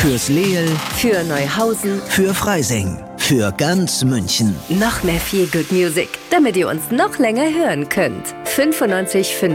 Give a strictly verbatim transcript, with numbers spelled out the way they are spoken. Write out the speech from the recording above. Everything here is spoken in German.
Fürs Leel, für Neuhausen, für Freising, für ganz München. noch mehr viel Good Music, damit ihr uns noch länger hören könnt. fünfundneunzig Komma fünf